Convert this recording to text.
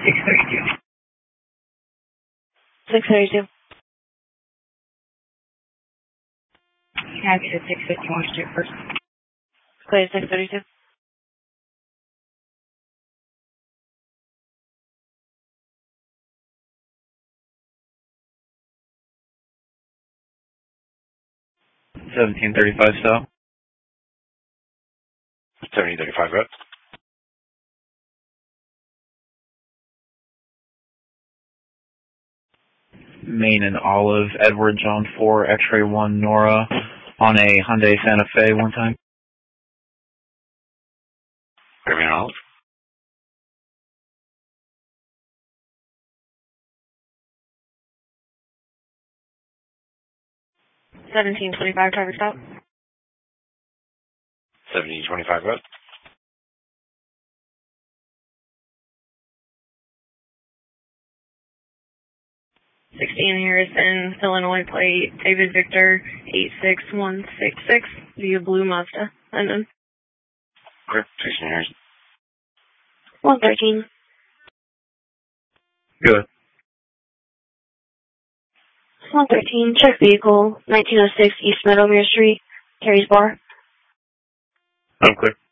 632. Happy to 651 Street first. Clear 632. $17.35 stop. 1735 road. Main and Olive, Edward John 4, X-ray 1, Nora, on a Hyundai Santa Fe one time. Main and Olive. $17.25 traffic stop. 1725 road. #16 Harrison, Illinois plate, David Victor 86166 via Blue Mazda. And then Okay, 16 Harrison. 113. Good. 113, check vehicle, 1906 East Meadowmere Street, Terry's Bar. I'm clear.